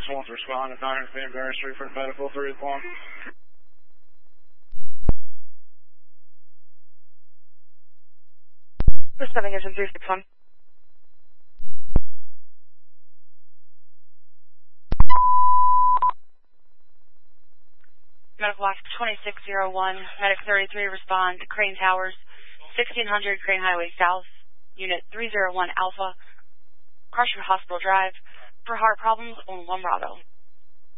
Someone's responding. 900 Vanbury Street for medical 3 o'clock. For 7 is in 361. Medical Officer 2601, Medic 33, respond to Crane Towers, 1600 Crane Highway South, Unit 301 Alpha, Carson Hospital Drive, for heart problems on 1 Bravo.